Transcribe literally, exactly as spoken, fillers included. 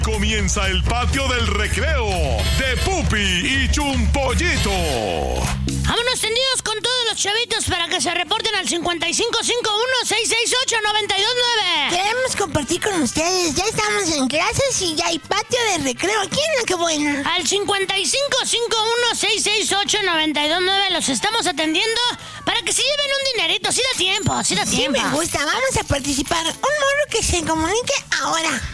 Comienza el patio del recreo de Pupi y Chumpollito. Vámonos tendidos con todos los chavitos para que se reporten al cincuenta y cinco cincuenta y uno, sesenta y ocho, noventa y dos nueve. Queremos compartir con ustedes. Ya estamos en clases y ya hay patio de recreo. ¿Aquí en la que buena? Al cincuenta y cinco cincuenta y uno, sesenta y ocho, noventa y dos nueve los estamos atendiendo para que se lleven un dinerito. Sí da tiempo, sí da Sí tiempo. me gusta. Vamos a participar. Un morro que se comunique ahora.